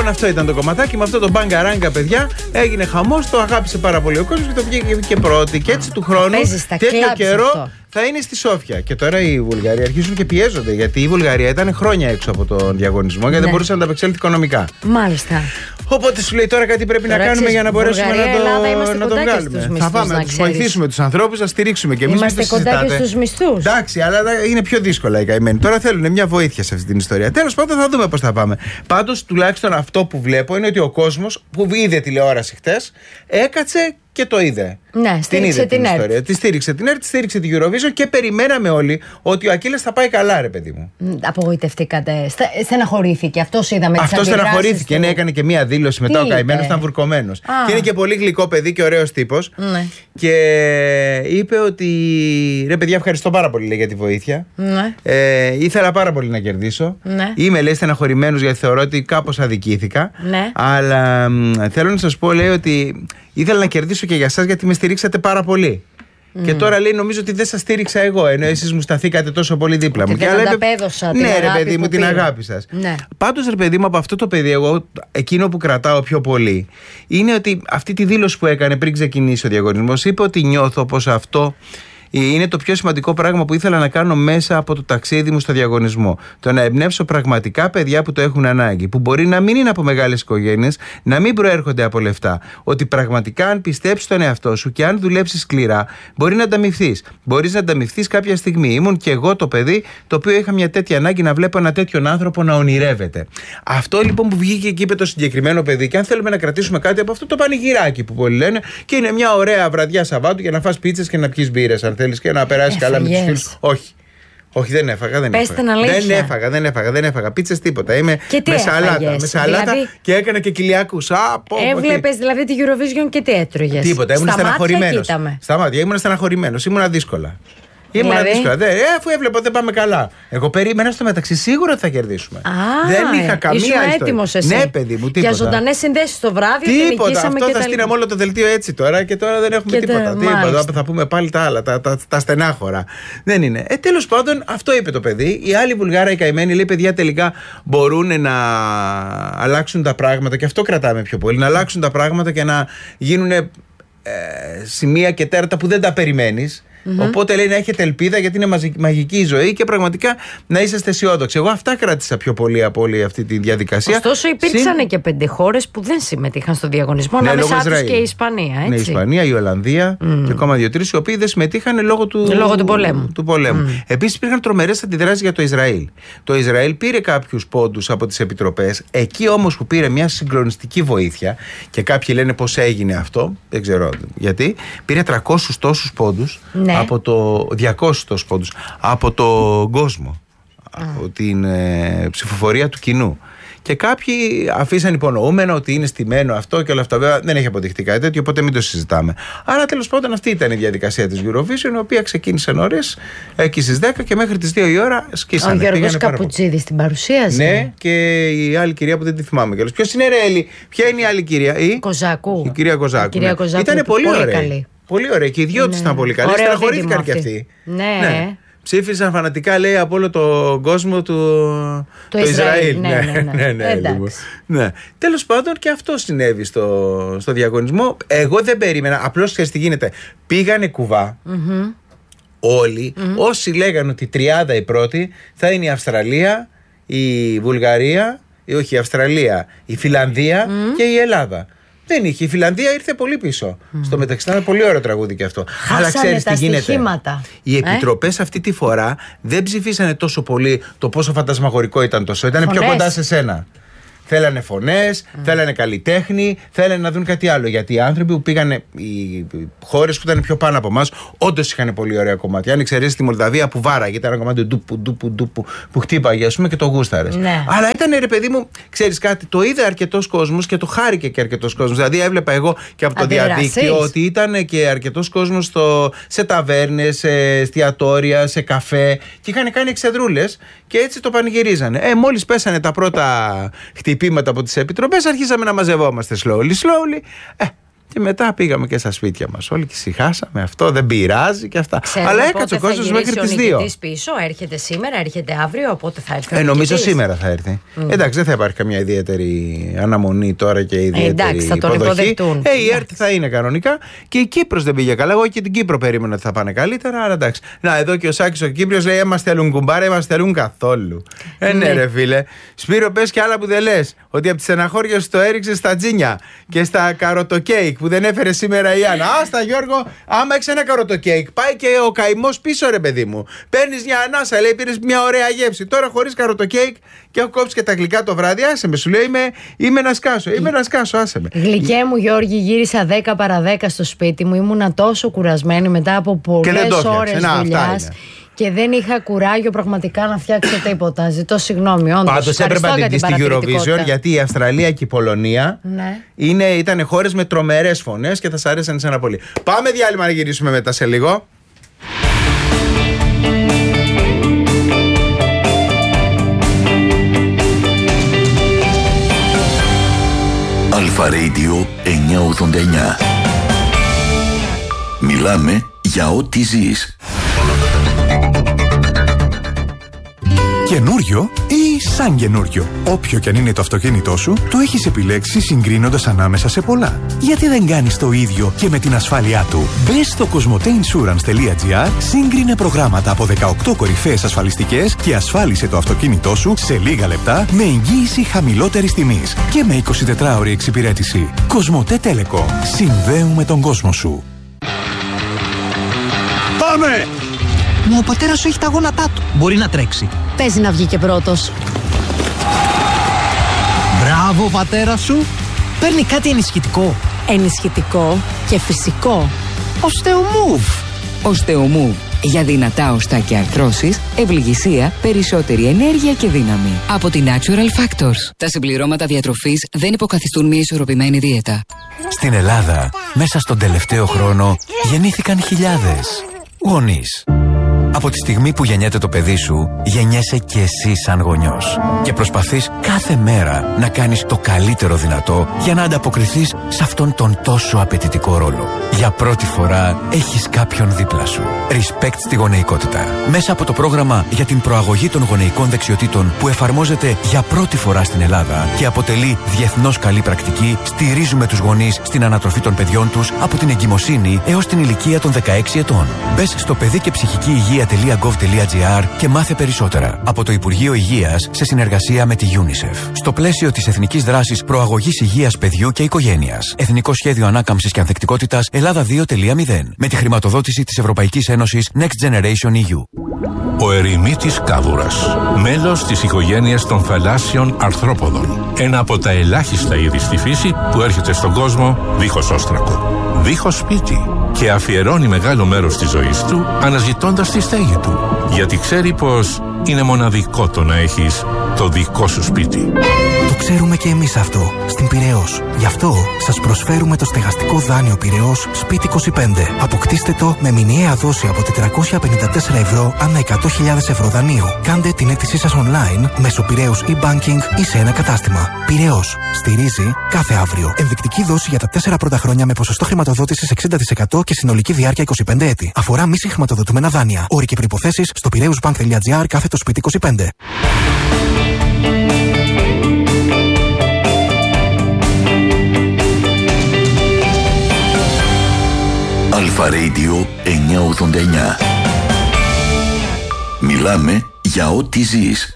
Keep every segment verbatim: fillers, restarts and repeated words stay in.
Λοιπόν, αυτό ήταν το κομματάκι. Με αυτό το μπαγκαράγκα, παιδιά, έγινε χαμός. Το αγάπησε πάρα πολύ ο κόσμος και το βγήκε και πρώτη. Και έτσι του χρόνου, τέτοιο καιρό, αυτό θα είναι στη Σόφια. Και τώρα οι Βουλγαροί αρχίζουν και πιέζονται. Γιατί η Βουλγαρία ήταν χρόνια έξω από τον διαγωνισμό, γιατί ναι. δεν μπορούσε να ανταπεξέλθει οικονομικά. Μάλιστα. Οπότε σου λέει τώρα κάτι πρέπει τώρα να κάνουμε για να μπορέσουμε Βουλγαρία, να το, να το βγάλουμε. Θα πάμε να τους βοηθήσουμε τους ανθρώπους, να στηρίξουμε και εμείς. Είμαστε κοντά και στους μισθούς. Εντάξει, αλλά είναι πιο δύσκολα οι καημένοι. Τώρα θέλουν μια βοήθεια σε αυτή την ιστορία. Τέλος πάντων, θα δούμε πώς θα πάμε. Πάντως, τουλάχιστον αυτό που βλέπω είναι ότι ο κόσμος που είδε τηλεόραση χτες έκατσε και το είδε. Ναι, στήριξε την, την ΕΡΤ. Τη στήριξε την ΕΡΤ, στήριξε την Eurovision και περιμέναμε όλοι ότι ο Ακύλας θα πάει καλά, ρε παιδί μου. Απογοητευτήκατε. Στεναχωρήθηκε. Αυτός είδαμε. Αυτό στεναχωρήθηκε. Του... Ναι, έκανε και μία δήλωση μετά. Τι ο καημένος ήταν βουρκωμένος. Και είναι και πολύ γλυκό παιδί και ωραίος τύπος. Ναι. Και είπε ότι ρε παιδιά, ευχαριστώ πάρα πολύ, λέει, για τη βοήθεια. Ναι. Ε, ήθελα πάρα πολύ να κερδίσω. Ναι. Είμαι, λέει, στεναχωρημένος γιατί θεωρώ ότι κάπως αδικήθηκα. Ναι. Αλλά μ, θέλω να σας πω, λέει, ότι ήθελα να κερδίσω και για σας γιατί με στηρίξατε πάρα πολύ. Mm. Και τώρα, λέει, νομίζω ότι δεν σας στήριξα εγώ, ενώ εσείς μου σταθήκατε τόσο πολύ δίπλα ότι μου. Δεν ανταπέδωσα την ναι, αγάπη ρε παιδί μου, την αγάπη σας. Ναι. Πάντως, ρε παιδί μου, από αυτό το παιδί, εγώ εκείνο που κρατάω πιο πολύ είναι ότι αυτή τη δήλωση που έκανε πριν ξεκινήσει ο διαγωνισμός, είπε ότι νιώθω πως αυτό είναι το πιο σημαντικό πράγμα που ήθελα να κάνω μέσα από το ταξίδι μου στο διαγωνισμό. Το να εμπνεύσω πραγματικά παιδιά που το έχουν ανάγκη, που μπορεί να μην είναι από μεγάλες οικογένειες, να μην προέρχονται από λεφτά. Ότι πραγματικά, αν πιστέψεις στον εαυτό σου και αν δουλέψεις σκληρά, μπορεί να ανταμυφθείς. Μπορείς να ανταμυφθείς κάποια στιγμή. Ήμουν και εγώ το παιδί το οποίο είχα μια τέτοια ανάγκη να βλέπω ένα τέτοιον άνθρωπο να ονειρεύεται. Αυτό λοιπόν που βγήκε και είπε το συγκεκριμένο παιδί, και αν θέλουμε να κρατήσουμε κάτι από αυτό το πανηγυράκι που πολλοί λένε, και είναι μια ωραία βραδιά Σαββάτου για να φας πίτσες και να πιεις μπύρες, αν θέλεις, και να περάσεις καλά με τους φίλους. Όχι. Όχι, δεν έφαγα, δεν Πέστε έφαγα. Δεν έφαγα, δεν έφαγα, δεν έφαγα. Πίτσες τίποτα. Είμαι με σαλάτα, με σαλάτα δηλαδή... και έκανα και κοιλιακούς. Έβλεπες δηλαδή τη Eurovision και τι έτρωγες? Τίποτα, ήμουν στεναχωρημένος. Στα μάτια ήμουν στεναχωρημένος, ήμουν δύσκολα. Ήμουν δηλαδή... δύσκολα. Δε, ε, αφού έβλεπα δεν πάμε καλά. Εγώ περίμενα στο μεταξύ σίγουρα ότι θα κερδίσουμε. Α, δεν είχα καμία ήσουν έτοιμος εσύ. Ναι, παιδί μου, τίποτα. Για ζωντανές συνδέσεις το βράδυ. Τίποτα. Αυτό θα στείλαμε όλο το δελτίο έτσι τώρα και τώρα δεν έχουμε και τίποτα. Τε, τίποτα. Θα πούμε πάλι τα άλλα, τα, τα, τα στενάχωρα. Δεν είναι. Ε, τέλος πάντων, αυτό είπε το παιδί. Η άλλη Βουλγάρα, η καημένη, λέει: παιδιά, τελικά μπορούν να αλλάξουν τα πράγματα, και αυτό κρατάμε πιο πολύ. Να αλλάξουν τα πράγματα και να γίνουν ε, σημεία και τέρατα που δεν τα περιμένεις. Mm-hmm. Οπότε λέει να έχετε ελπίδα, γιατί είναι μαγική η ζωή και πραγματικά να είσαστε αισιόδοξοι. Εγώ αυτά κράτησα πιο πολύ από όλη αυτή τη διαδικασία. Ωστόσο, υπήρξαν Συν... και πέντε χώρες που δεν συμμετείχαν στο διαγωνισμό. Ναι, ανάμεσά τους και η Ισπανία. Έτσι. Ναι, η Ισπανία, η Ολλανδία mm. και ακόμα δύο-τρεις οι οποίοι δεν συμμετείχαν λόγω του, λόγω του πολέμου. Του πολέμου. Mm. Επίσης, υπήρχαν τρομερές αντιδράσεις για το Ισραήλ. Το Ισραήλ πήρε κάποιους πόντους από τις επιτροπές. Εκεί όμως που πήρε μια συγκλονιστική βοήθεια, και κάποιοι λένε πώς έγινε αυτό, δεν ξέρω γιατί, πήρε τριακόσιους τόσους πόντους. Ναι. Από το διακόσιους τόσους πόντους από τον κόσμο, mm. από την ε, ψηφοφορία του κοινού. Και κάποιοι αφήσαν υπονοούμενο ότι είναι στημένο αυτό και όλα αυτά. Βέβαια δεν έχει αποδειχτεί κάτι τέτοιο, οπότε μην το συζητάμε. Άρα τέλος πάντων αυτή ήταν η διαδικασία της Eurovision, η οποία ξεκίνησε νωρίς, εκεί στις δέκα και μέχρι τις δύο η ώρα σκίσανε. Ο Γιώργος Καπουτζίδης την παρουσίασε. Ναι, και η άλλη κυρία που δεν τη θυμάμαι κιόλας. Ποιος είναι, ρε Έλλη, ποια είναι η άλλη κυρία? Η Κοζάκου. Η κυρία Κοζάκου. Ναι. Ήταν πολύ, πολύ ωραία. Καλή. Πολύ ωραία. Και οι δυο ναι. τους ήταν πολύ καλοί. Στεναχωρήθηκαν κι αυτοί. Ναι. ναι. Ψήφισαν φανατικά, λέει, από όλο τον κόσμο του το, το Ισραήλ. Ισραήλ. Ναι, ναι, ναι. ναι, ναι, ναι, ναι. Τέλος πάντων, και αυτό συνέβη στο, στο διαγωνισμό. Εγώ δεν περίμενα. Απλώς ξέρεις τι γίνεται. Πήγανε κουβά mm-hmm. όλοι. Mm-hmm. Όσοι λέγανε ότι η τριάδα η πρώτη θα είναι η Αυστραλία, η Βουλγαρία, ή όχι η Αυστραλία, η Φιλανδία mm-hmm. και η Ελλάδα. Δεν είχε. Η Φιλανδία ήρθε πολύ πίσω. Mm. Στο μεταξύ ήταν πολύ ωραίο τραγούδι και αυτό. Χάσανε. Αλλά ξέρεις τι γίνεται. Στοιχήματα. Οι επιτροπές ε? αυτή τη φορά δεν ψηφίσανε τόσο πολύ το πόσο φαντασμαγορικό ήταν το show. Ήταν πιο κοντά σε σένα. Θέλανε φωνές, mm. θέλανε καλλιτέχνη, θέλανε να δουν κάτι άλλο. Γιατί οι άνθρωποι που πήγανε, οι χώρες που ήταν πιο πάνω από εμάς, όντως είχαν πολύ ωραία κομμάτια. Αν εξαιρέσεις τη Μολδαβία που βάραγε, ήταν ένα κομμάτι ντουπου, ντουπου, ντουπου, που χτύπαγε, ας πούμε, και το γούσταρες. Ναι. Αλλά ήταν, ρε παιδί μου, ξέρεις κάτι, το είδε αρκετός κόσμος και το χάρηκε και αρκετός κόσμος. Δηλαδή, έβλεπα εγώ και από το Αντιδράσεις. διαδίκτυο ότι ήταν και αρκετός κόσμος στο, σε ταβέρνες, σε εστιατόρια, σε καφέ και είχαν κάνει εξεδρούλες και έτσι το πανηγυρίζανε. Ε, μόλις πέσανε τα πρώτα χτυπήματα από τις επιτροπές, αρχίσαμε να μαζευόμαστε slowly, slowly. Ε, Και μετά πήγαμε και στα σπίτια μας. Όλοι και ησυχάσαμε. Αυτό δεν πειράζει και αυτά. Ξέρετε, αλλά έκατσε ο κόσμος μέχρι τις δύο. Ο νικητής πίσω, έρχεται σήμερα, έρχεται αύριο, οπότε θα έρθει. Ε, νομίζω σήμερα θα έρθει. Mm. Εντάξει, δεν θα υπάρχει καμιά ιδιαίτερη αναμονή τώρα και ιδιαίτερη ε, εντάξει, θα τον υποδοχή. Ε, η ΕΡΤ θα είναι κανονικά. Και η Κύπρος δεν πήγε καλά. Εγώ και την Κύπρο περίμενα ότι θα πάνε καλύτερα. Αλλά εντάξει. Να, εδώ και ο Σάκης ο Κύπριος λέει: Μας θέλουν κουμπάρα, μας θέλουν καθόλου. Ε, ναι, ρε φίλε. Σπύρο, πες και άλλα που δεν λες. Ότι από τη στεναχώρια σου το έριξε στα τζίνια και στα καροτοκέικ που δεν έφερε σήμερα η Άννα. Άστα, Γιώργο, άμα έχεις ένα καροτοκέικ, πάει και ο καημός πίσω, ρε παιδί μου. Παίρνεις μια ανάσα, λέει, πήρες μια ωραία γεύση. Τώρα χωρίς καροτοκέικ και έχω κόψει και τα γλυκά το βράδυ. Άσε με, σου λέει, είμαι, είμαι να σκάσω. Είμαι να σκάσω, άσε με. Γλυκέ μου, Γιώργη, γύρισα δέκα παρά δέκα στο σπίτι μου. Ήμουνα τόσο κουρασμένη μετά από πολλές ώρες δουλειάς. Και δεν είχα κουράγιο πραγματικά να φτιάξω τίποτα. Ζητώ συγγνώμη, όντως. Πάντως έπρεπε να την δεις στη Eurovision, γιατί η Αυστραλία και η Πολωνία ναι. είναι, ήταν χώρες με τρομερές φωνές και θα σ' άρεσαν εσένα πολύ. Πάμε διάλειμμα να γυρίσουμε μετά σε λίγο. Αλφα Radio εννιακόσια ογδόντα εννιά. Μιλάμε για ό,τι ζεις. Καινούριο ή σαν καινούριο. Όποιο κι αν είναι το αυτοκίνητό σου, το έχεις επιλέξει συγκρίνοντας ανάμεσα σε πολλά. Γιατί δεν κάνεις το ίδιο και με την ασφάλειά του? Μπες στο κοσμοτέινσουρανς τελεία τζι άρ, σύγκρινε προγράμματα από δεκαοκτώ κορυφαίες ασφαλιστικές και ασφάλισε το αυτοκίνητό σου σε λίγα λεπτά με εγγύηση χαμηλότερης τιμής και με εικοσιτετράωρη εξυπηρέτηση. Κοσμοτέ Telecom. Συνδέουμε τον κόσμο σου. Πάμε! Μα ο πατέρας σου έχει τα γόνατά του. Μπορεί να τρέξει. Παίζει να βγει και πρώτος. Μπράβο, ο πατέρας σου. Παίρνει κάτι ενισχυτικό. Ενισχυτικό και φυσικό. Οστεομούβ. Οστεομούβ. Για δυνατά οστά και αρθρώσεις, ευληγησία, περισσότερη ενέργεια και δύναμη. Από την Natural Factors. Τα συμπληρώματα διατροφής δεν υποκαθιστούν μια ισορροπημένη δίαιτα. Στην Ελλάδα, μέσα στον τελευταίο χρόνο, γεννήθηκαν χιλιάδες γονείς. Από τη στιγμή που γεννιέται το παιδί σου, γεννιέσαι και εσύ σαν γονιός. Και προσπαθείς κάθε μέρα να κάνεις το καλύτερο δυνατό για να ανταποκριθείς σε αυτόν τον τόσο απαιτητικό ρόλο. Για πρώτη φορά έχεις κάποιον δίπλα σου. Respect στη γονεϊκότητα. Μέσα από το πρόγραμμα για την προαγωγή των γονεϊκών δεξιοτήτων που εφαρμόζεται για πρώτη φορά στην Ελλάδα και αποτελεί διεθνώς καλή πρακτική, στηρίζουμε τους γονείς στην ανατροφή των παιδιών τους από την εγκυμοσύνη έως την ηλικία των δεκαέξι ετών. Μπες στο παιδί και ψυχική υγεία τελεία γκοβ τελεία τζι άρ και μάθε περισσότερα. Από το Υπουργείο Υγείας σε συνεργασία με τη UNICEF. Στο πλαίσιο της Εθνικής Δράσης Προαγωγής Υγείας Παιδιού και Οικογένειας. Εθνικό Σχέδιο Ανάκαμψης και Ανθεκτικότητας Ελλάδα δύο τελεία μηδέν. Με τη χρηματοδότηση της Ευρωπαϊκής Ένωσης Next Generation ι γιου. Ο ερημίτης κάβουρας, μέλος της οικογένειας των θαλάσσιων αρθρόποδων. Ένα από τα ελάχιστα είδη στη φύση που έρχεται στον κόσμο δίχως όστρακο, δίχως σπίτι και αφιερώνει μεγάλο μέρος της ζωής του αναζητώντας τη στέγη του. Γιατί ξέρει πως είναι μοναδικό το να έχεις το δικό σου σπίτι. Το ξέρουμε και εμείς αυτό, στην Πειραιώς. Γι' αυτό σας προσφέρουμε το στεγαστικό δάνειο Πειραιώς Σπίτι είκοσι πέντε. Αποκτήστε το με μηνιαία δόση από τετρακόσια πενήντα τέσσερα ευρώ ανά εκατό χιλιάδες ευρώ δανείου. Κάντε την αίτησή σας online μέσω Πειραιώς e-banking ή σε ένα κατάστημα. Πειραιώς. Στηρίζει κάθε αύριο. Ενδεικτική δόση για τα τέσσερα πρώτα χρόνια με ποσοστό χρηματοδότησης εξήντα τοις εκατό και συνολική διάρκεια είκοσι πέντε έτη. Αφορά μη συγχρηματοδοτούμενα δάνεια. Όροι και προϋποθέσεις στο πειραιούσμπανκ τελεία τζι άρ κάθετο σπίτι είκοσι πέντε. Αλφα Radio εννιακόσια ογδόντα εννιά. Μιλάμε για ό,τι ζεις.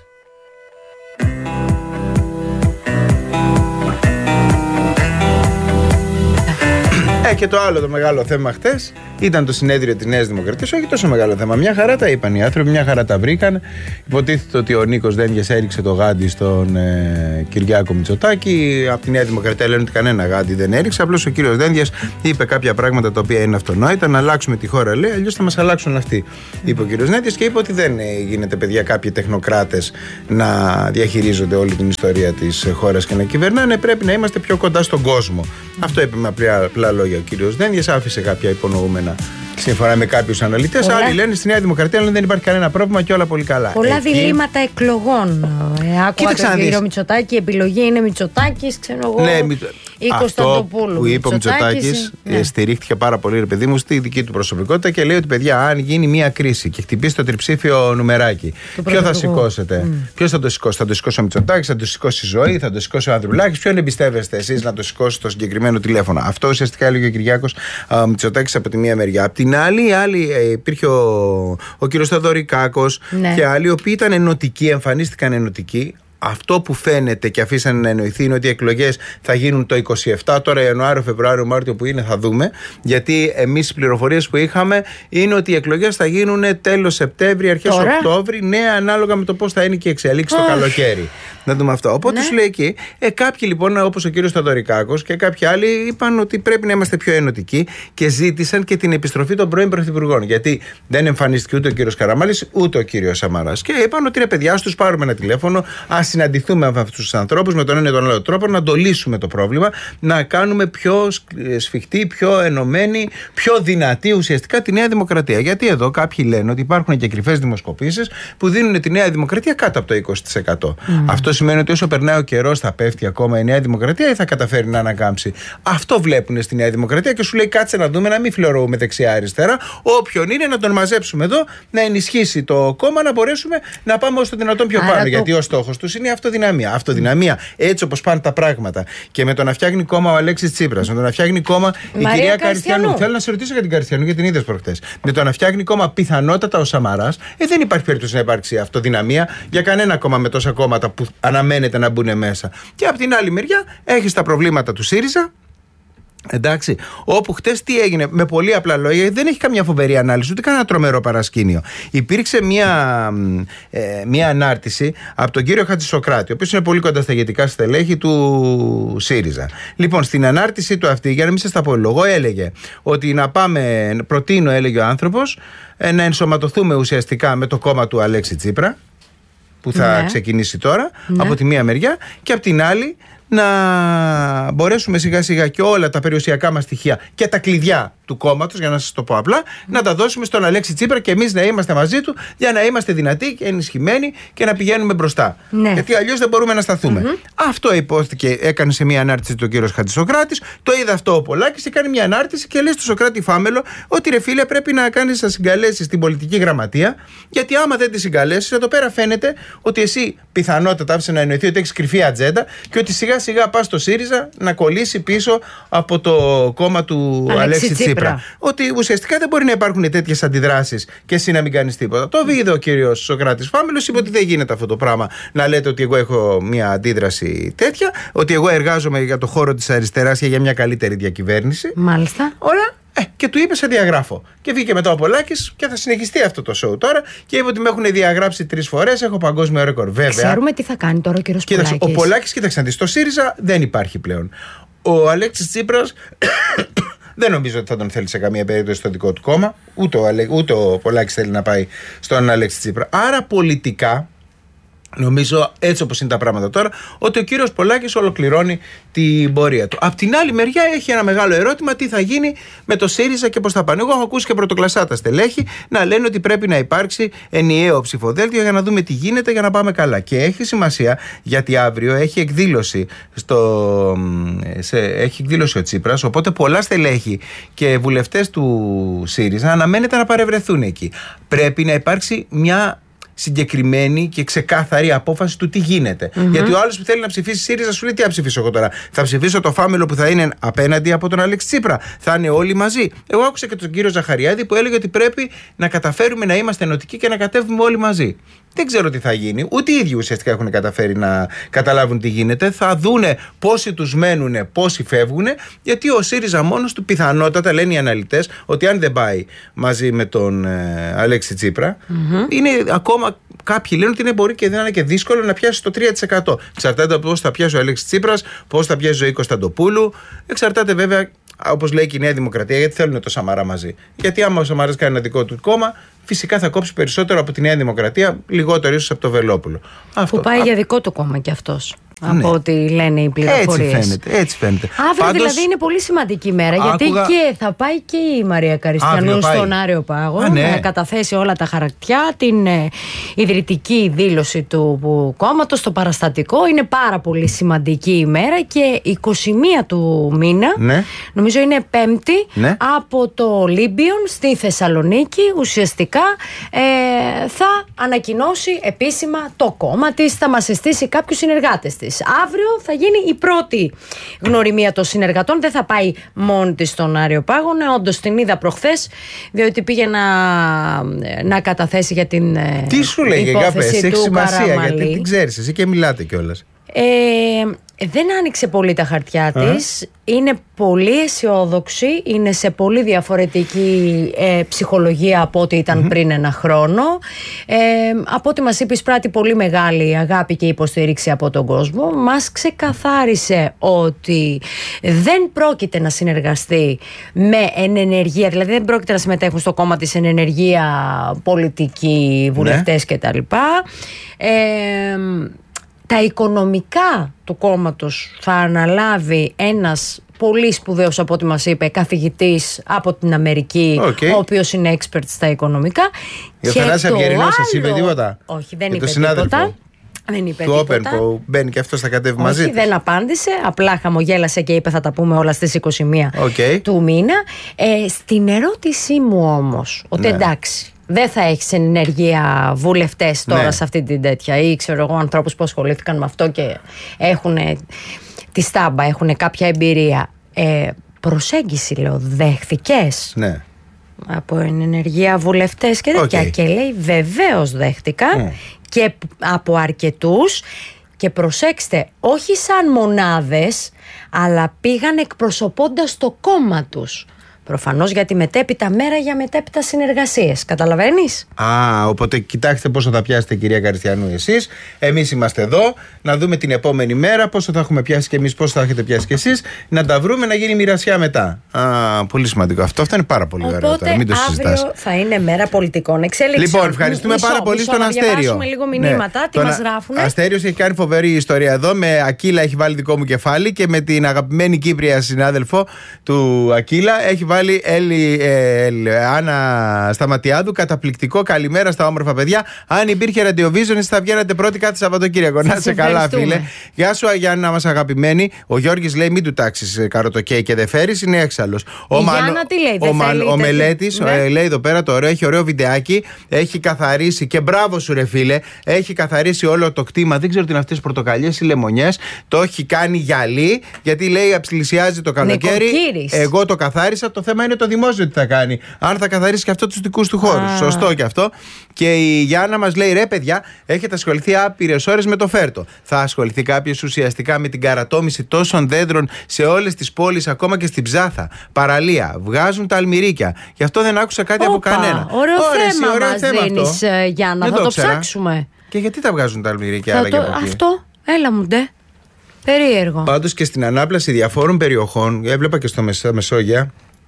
Ε, και το άλλο το μεγάλο θέμα χτες ήταν το συνέδριο της Νέας Δημοκρατίας. Όχι τόσο μεγάλο θέμα. Μια χαρά τα είπαν οι άνθρωποι, μια χαρά τα βρήκαν. Υποτίθεται ότι ο Νίκος Δένδιας έριξε το γάντι στον ε, Κυριάκο Μητσοτάκη. Από τη Νέα Δημοκρατία λένε ότι κανένα γάντι δεν έριξε. Απλώς ο κύριος Δένδιας είπε κάποια πράγματα τα οποία είναι αυτονόητα. Να αλλάξουμε τη χώρα, λέει, αλλιώς θα μας αλλάξουν αυτοί. Είπε ο κύριος Δένδιας και είπε ότι δεν γίνεται, παιδιά, κάποιοι τεχνοκράτες να διαχειρίζονται όλη την ιστορία της χώρας και να κυβερνάνε. Πρέπει να είμαστε πιο κοντά στον κόσμο. Αυτό είπε με απλά λόγια ο κύριος Δένδιας. Άφησε κάποια υπονοούμενα σύμφωνα με κάποιους αναλυτές. Πολλά... Άλλοι λένε στη Νέα Δημοκρατία λένε δεν υπάρχει κανένα πρόβλημα και όλα πολύ καλά. Πολλά Εκεί... διλήμματα εκλογών. Ε, άκουγα τον κύριο Μητσοτάκη, η επιλογή είναι Μητσοτάκης, ξέρω εγώ. Ναι, μη... ή Κωνσταντοπούλου. Που είπε ο Μητσοτάκης, ναι. στηρίχθηκε πάρα πολύ, ρε παιδί μου, στη δική του προσωπικότητα και λέει ότι παιδιά, αν γίνει μια κρίση και χτυπήσει το τριψήφιο νουμεράκι, ποιο θα σηκώσετε? Mm. Ποιο θα το σηκώσει? Θα το σηκώσει ο Μητσοτάκης, θα το σηκώσει η Ζωή, θα το σηκώσει ο Ανδρουλάκης? Ποιον εμπιστεύεστε εσείς να το σηκώσει το συγκεκριμένο τηλέφωνο? Αυτό ουσιαστικά έλεγε ο Κυριάκος Μητσοτάκης από τη μία μεριά. Από την άλλη, άλλη ε, υπήρχε ο, ο κύριος Θεοδωρικάκος, ναι. και άλλοι, οι οποίοι ήταν ενωτικοί, εμφανίστηκαν ενωτικοί. Αυτό που φαίνεται και αφήσανε να εννοηθεί είναι ότι οι εκλογές θα γίνουν το είκοσι επτά, τώρα Ιανουάριο, Φεβρουάριο, Μάρτιο που είναι θα δούμε, γιατί εμείς οι πληροφορίες που είχαμε είναι ότι οι εκλογές θα γίνουν τέλος Σεπτέμβρη, αρχές τώρα? Οκτώβρη, ναι, ανάλογα με το πώς θα είναι και η εξέλιξη το καλοκαίρι. Να δούμε αυτό. Οπότε ναι. σου λέει εκεί, ε, κάποιοι λοιπόν, όπως ο κύριος Θεοδωρικάκος και κάποιοι άλλοι, είπαν ότι πρέπει να είμαστε πιο ενωτικοί και ζήτησαν και την επιστροφή των πρώην πρωθυπουργών. Γιατί δεν εμφανίστηκε ούτε ο κύριος Καραμανλής ούτε ο κύριος Σαμαράς. Και είπαν ότι ρε παιδιά, ας τους πάρουμε ένα τηλέφωνο, ας συναντηθούμε με αυτούς τους ανθρώπους με τον ένα ή τον άλλο τρόπο, να το λύσουμε το πρόβλημα, να κάνουμε πιο σφιχτή, πιο ενωμένη, πιο δυνατή ουσιαστικά τη Νέα Δημοκρατία. Γιατί εδώ κάποιοι λένε ότι υπάρχουν και κρυφές δημοσκοπήσεις που δίνουν τη Νέα Δημοκρατία κάτω από το είκοσι τοις εκατό. Mm. Αυτό σημαίνει ότι όσο περνάει ο καιρός θα πέφτει ακόμα η Νέα Δημοκρατία ή θα καταφέρει να ανακάμψει? Αυτό βλέπουν στη Νέα Δημοκρατία και σου λέει κάτσε να δούμε, να μην φλωρούμε δεξιά-αριστερά. Όποιον είναι να τον μαζέψουμε εδώ, να ενισχύσει το κόμμα, να μπορέσουμε να πάμε όσο το δυνατόν πιο πάνω. Το... Γιατί ο στόχος τους είναι η αυτοδυναμία. Αυτοδυναμία, έτσι όπως πάνε τα πράγματα. Και με το να φτιάχνει κόμμα ο Αλέξης Τσίπρας, με το να φτιάχνει κόμμα η Μαρία κυρία Καριστιανού. Θέλω να σε ρωτήσω για την Καριστιανού, γιατί την είδες προχτές. Με το να φτιάχνει κόμμα πιθανότατα ο Σαμαράς, ε, δεν υπάρχει περίπτωση να υπάρξει αυτοδυναμία για κανένα κόμμα με τόσα κόμματα που αναμένεται να μπουν μέσα. Και από την άλλη μεριά έχει τα προβλήματα του ΣΥΡΙΖΑ. Εντάξει, όπου χτες τι έγινε, με πολύ απλά λόγια, δεν έχει καμιά φοβερή ανάλυση, ούτε κανένα τρομερό παρασκήνιο. Υπήρξε μια, ε, μια ανάρτηση από τον κύριο Χατζησοκράτη, ο οποίος είναι πολύ κοντά στα ηγετικά στελέχη του ΣΥΡΙΖΑ. Λοιπόν, στην ανάρτηση του αυτή, για να μην σας τα πω λόγο, έλεγε ότι να πάμε, προτείνω, έλεγε ο άνθρωπος, ε, να ενσωματωθούμε ουσιαστικά με το κόμμα του Αλέξη Τσίπρα, που θα ναι. ξεκινήσει τώρα, ναι. από τη μία μεριά, και από την άλλη να μπορέσουμε σιγά σιγά και όλα τα περιουσιακά μας στοιχεία και τα κλειδιά του κόμματος, για να σας το πω απλά, mm. να τα δώσουμε στον Αλέξη Τσίπρα και εμείς να είμαστε μαζί του, για να είμαστε δυνατοί και ενισχυμένοι και να πηγαίνουμε μπροστά. Ναι. Γιατί αλλιώς δεν μπορούμε να σταθούμε. Mm-hmm. Αυτό υπόθηκε, έκανε σε μια ανάρτηση τον κύριο Χατζησοκράτης, το είδε αυτό ο Πολάκης και κάνει μια ανάρτηση και λέει στο Σοκράτη Φάμελο ότι ρε φίλε, πρέπει να κάνεις να συγκαλέσεις την πολιτική γραμματεία, γιατί άμα δεν τη συγκαλέσεις, εδώ πέρα φαίνεται ότι εσύ πιθανότατα άφησε να εννοηθεί ότι έχεις κρυφή ατζέντα και ότι σιγά σιγά πας στο ΣΥΡΙΖΑ να κολλήσει πίσω από το κόμμα του Αλέξη, Αλέξη Τσίπρα. Τσίπρα. Ότι ουσιαστικά δεν μπορεί να υπάρχουν τέτοιες αντιδράσεις και εσύ να μην κάνεις τίποτα. Το είδε ο κύριος Σοκράτης Φάμελος, είπε ότι δεν γίνεται αυτό το πράγμα να λέτε ότι εγώ έχω μια αντίδραση τέτοια, ότι εγώ εργάζομαι για το χώρο της αριστεράς και για μια καλύτερη διακυβέρνηση. Μάλιστα. Ωραία. Ε, και του είπε σε διαγράφω. Και βγήκε μετά ο Πολάκης και θα συνεχιστεί αυτό το show τώρα. Και είπε ότι με έχουν διαγράψει τρεις φορές. Έχω παγκόσμιο ρεκόρ. Βέβαια. Ξέρουμε τι θα κάνει τώρα ο κύριος Πολάκης. Ο Πολάκης, κοίταξε να δεις. Στο ΣΥΡΙΖΑ δεν υπάρχει πλέον. Ο Αλέξης Τσίπρας δεν νομίζω ότι θα τον θέλει σε καμία περίπτωση στο δικό του κόμμα. Ούτε ο, Αλε... ούτε ο Πολάκης θέλει να πάει στον Αλέξη Τσίπρα. Άρα πολιτικά, νομίζω, έτσι όπως είναι τα πράγματα τώρα, ότι ο κύριος Πολάκης ολοκληρώνει την πορεία του. Απ' την άλλη μεριά έχει ένα μεγάλο ερώτημα, τι θα γίνει με το ΣΥΡΙΖΑ και πώς θα πάνε. Εγώ έχω ακούσει και πρωτοκλασσά τα στελέχη να λένε ότι πρέπει να υπάρξει ενιαίο ψηφοδέλτιο για να δούμε τι γίνεται, για να πάμε καλά. Και έχει σημασία, γιατί αύριο έχει εκδήλωση, στο, σε, έχει εκδήλωση ο Τσίπρας, οπότε πολλά στελέχη και βουλευτές του ΣΥΡΙΖΑ αναμένεται να παρευρεθούν εκεί. Πρέπει να υπάρξει μια συγκεκριμένη και ξεκάθαρη απόφαση του τι γίνεται. Mm-hmm. Γιατί ο άλλος που θέλει να ψηφίσει ΣΥΡΙΖΑ σου λέει τι θα ψηφίσω εγώ τώρα. Θα ψηφίσω το Φάμελο που θα είναι απέναντι από τον Αλέξη Τσίπρα. Θα είναι όλοι μαζί. Εγώ άκουσα και τον κύριο Ζαχαριάδη που έλεγε ότι πρέπει να καταφέρουμε να είμαστε ενωτικοί και να κατέβουμε όλοι μαζί. Δεν ξέρω τι θα γίνει. Ούτε οι ίδιοι ουσιαστικά έχουν καταφέρει να καταλάβουν τι γίνεται. Θα δούνε πόσοι τους μένουν, πόσοι φεύγουν. Γιατί ο ΣΥΡΙΖΑ μόνος του πιθανότατα, λένε οι αναλυτές, ότι αν δεν πάει μαζί με τον ε, Αλέξη Τσίπρα, mm-hmm. είναι ακόμα. Κάποιοι λένε ότι είναι μπορεί και δεν είναι και δύσκολο να πιάσει το τρία τοις εκατό. Εξαρτάται από πώς θα πιάσει ο Αλέξης Τσίπρας, πώς θα πιάσει η Ζωή Κωνσταντοπούλου. Εξαρτάται βέβαια, όπως λέει και η Νέα Δημοκρατία, γιατί θέλουν το Σαμαρά μαζί. Γιατί άμα ο Σαμαράς κάνει ένα δικό του κόμμα, φυσικά θα κόψει περισσότερο από τη Νέα Δημοκρατία, λιγότερο ίσως από το Βελόπουλο. Αυτό. Που πάει Α... για δικό του κόμμα κι αυτός. από ναι. ό,τι λένε οι πληροφορίες. Έτσι φαίνεται, έτσι φαίνεται. Αύριο Πάντως, δηλαδή είναι πολύ σημαντική μέρα, άκουγα... γιατί και θα πάει και η Μαρία Καριστιανού στον Άριο Πάγο Α, ναι. να καταθέσει όλα τα χαρακτιά, την ε, ιδρυτική δήλωση του κόμματος, το παραστατικό. Είναι πάρα πολύ σημαντική ημέρα και είκοσι μία του μήνα, ναι. νομίζω είναι Πέμπτη, ναι. από το Ολύμπιον στη Θεσσαλονίκη ουσιαστικά ε, θα ανακοινώσει επίσημα το κόμμα της, θα μας συστήσει κάποιους συνεργάτες της. Αύριο θα γίνει η πρώτη γνωριμία των συνεργατών. Δεν θα πάει μόνη της στον Άριο Πάγο. Ναι, όντως την είδα προχθές, διότι πήγε να, να καταθέσει για την Τι σου λέγε, υπόθεση έχει του σημασία, Καραμαλή. Γιατί την ξέρεις εσύ και μιλάτε κιόλας. Ε, δεν άνοιξε πολύ τα χαρτιά της. Είναι πολύ αισιόδοξη. Είναι σε πολύ διαφορετική ε, ψυχολογία από ό,τι ήταν mm-hmm. πριν ένα χρόνο. Ε, από ό,τι μας είπε, εισπράττει πολύ μεγάλη αγάπη και υποστήριξη από τον κόσμο. Μας ξεκαθάρισε ότι δεν πρόκειται να συνεργαστεί με εν ενεργεία, δηλαδή δεν πρόκειται να συμμετέχουν στο κόμμα της εν ενεργεία πολιτικοί, βουλευτές ναι. κτλ. Ε, Τα οικονομικά του κόμματος θα αναλάβει ένας πολύ σπουδαίος, από ό,τι μας είπε, καθηγητής από την Αμερική, okay. ο οποίος είναι expert στα οικονομικά. Για Θανάση Αυγερινό σας είπε τίποτα? Όχι, δεν και είπε τίποτα. Δεν είπε του τίποτα. Open που μπαίνει και αυτό θα κατέβει Όχι, μαζί δεν της. απάντησε, απλά χαμογέλασε και είπε θα τα πούμε όλα στις είκοσι μία okay. του μήνα. Ε, στην ερώτησή μου όμως, ότι ναι. εντάξει, δεν θα έχεις ενεργεία βουλευτές τώρα ναι. σε αυτή την τέτοια, ή ξέρω εγώ ανθρώπους που ασχολήθηκαν με αυτό και έχουν τη στάμπα, έχουν κάποια εμπειρία. Ε, προσέγγιση λέω, δέχθηκες ναι. από ενεργεία βουλευτές και τέτοια? Okay. Και λέει βεβαίως δέχτηκα mm. και από αρκετούς, και προσέξτε, όχι σαν μονάδες, αλλά πήγαν εκπροσωπώντας το κόμμα τους. Προφανώς για τη μετέπειτα μέρα, για μετέπειτα συνεργασίες. Καταλαβαίνεις? Α, οπότε κοιτάξτε πόσο θα πιάσετε, κυρία Καριστιανού, εσείς. Εμείς είμαστε εδώ να δούμε την επόμενη μέρα πόσο θα έχουμε πιάσει και εμείς, πόσο θα έχετε πιάσει και εσείς. Να τα βρούμε, να γίνει μοιρασιά μετά. Α, πολύ σημαντικό αυτό. Αυτό είναι πάρα πολύ οπότε, ωραίο τώρα. Μην το συζητάς. Αύριο θα είναι μέρα πολιτικών εξέλιξεων. Λοιπόν, ευχαριστούμε μισό, πάρα πολύ μισό, στον Αστέριο. Να διαβάσουμε λίγο μηνύματα. Ναι. Τι μας γράφουνε. Αστέριος έχει κάνει φοβερή ιστορία εδώ. Με Ακύλα έχει βάλει δικό μου κεφάλι και με την αγαπημένη Κύπρια συνάδελφο του Ακύλα έχει βάλει Έλλη, ε, ε, Άννα Σταματιάδου. Καταπληκτικό. Καλημέρα στα όμορφα παιδιά. Αν υπήρχε ραδιοβίζον, θα βγαίνατε πρώτη κάθε Σαββατοκύριακο. Να είσαι καλά, φίλε. Γεια σου, Γιάννα μας αγαπημένη. Ο Γιώργης λέει: μην του τάξεις καροτοκέι και δεν φέρεις, είναι έξαλλος. Ο, η Γιάννα τι λέει, ο, Μαν, ο Μελέτης ναι. ε, λέει εδώ πέρα το ωραίο, έχει ωραίο βιντεάκι. Έχει καθαρίσει και μπράβο σου, ρε φίλε. Έχει καθαρίσει όλο το κτήμα. Δεν ξέρω τι είναι αυτές τις πορτοκαλιές ή λεμονιές. Το έχει κάνει γυαλί, γιατί λέει πλησιάζει το καλοκαίρι. Εγώ το καθάρισα. Το θέμα είναι το δημόσιο τι θα κάνει. Αν θα καθαρίσει και αυτό τους δικούς του χώρους. Ah. Σωστό και αυτό. Και η Γιάννα μας λέει: ρε παιδιά, έχετε ασχοληθεί άπειρες ώρες με το φέρτο. Θα ασχοληθεί κάποιος ουσιαστικά με την καρατόμηση τόσων δέντρων σε όλες τις πόλεις, ακόμα και στην Ψάθα? Παραλία. Βγάζουν τα αλμυρίκια. Γι' αυτό δεν άκουσα κάτι Οπα, από κανένα. Ωραίο Ωρες, θέμα ωραίο μας θέμα δίνεις, αυτό. Γιάννα. Δεν θα το, το ψάξουμε. Και γιατί τα βγάζουν τα αλμυρίκια άλλα το... από εκεί? Αυτό. Έλα μου ντε. Περίεργο. Πάντως και στην ανάπλαση διαφόρων περιοχών, έβλεπα και στο Μεσόγεια,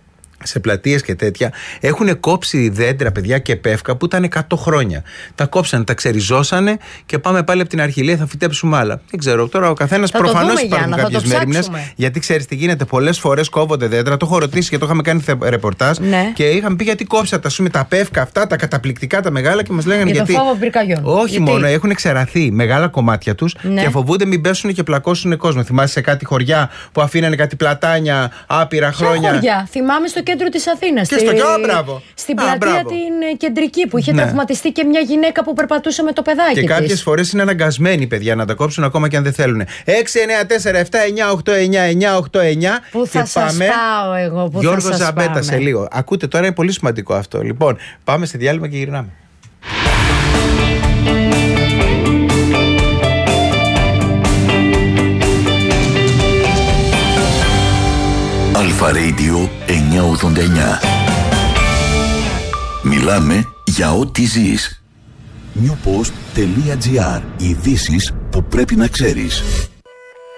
σε πλατείες και τέτοια, έχουν κόψει δέντρα, παιδιά, και πεύκα που ήταν εκατό χρόνια. Τα κόψανε, τα ξεριζώσανε και πάμε πάλι από την αρχή. Λέει θα φυτέψουμε άλλα. Δεν ξέρω. Τώρα ο καθένας προφανώς υπάρχουν κάποιες μέρημνες. Γιατί ξέρεις τι γίνεται, πολλές φορές κόβονται δέντρα. Το έχω ρωτήσει και το είχαμε κάνει ρεπορτάζ. Ναι. Και είχαμε πει γιατί κόψατε τα, τα πεύκα αυτά, τα καταπληκτικά, τα μεγάλα, και μας λέγανε για γιατί. Το φόβο πυρκαγιών. Όχι γιατί? μόνο, έχουν ξεραθεί μεγάλα κομμάτια τους ναι. και φοβούνται μην πέσουν και πλακώσουν κόσμο. Θυμάσαι σε κάτι χωριά που αφήνανε κάτι πλατάνια άπειρα χρόνια. Χωριά. Θυμάμαι στο κέντρο της Αθήνας. Και στο στη... κέντρο, μπράβο. Στην πλατεία μπράβο. την κεντρική που είχε ναι. τραυματιστεί και μια γυναίκα που περπατούσε με το παιδάκι. Και κάποιες φορές είναι αναγκασμένοι, παιδιά, να τα κόψουν ακόμα και αν δεν θέλουν. έξι εννιά τέσσερα επτά εννιά οκτώ εννιά εννιά οκτώ εννιά. Πού θα σας πάω εγώ, πού Γιώργος θα σας Ζαμπέτα πάμε. σε λίγο. Ακούτε, τώρα είναι πολύ σημαντικό αυτό. Λοιπόν, πάμε σε διάλειμμα και γυρνάμε. Αλφα Radio εννιακόσια ογδόντα εννιά. Μιλάμε για ό,τι ζεις. Newpost.gr. Ειδήσεις που πρέπει να ξέρεις.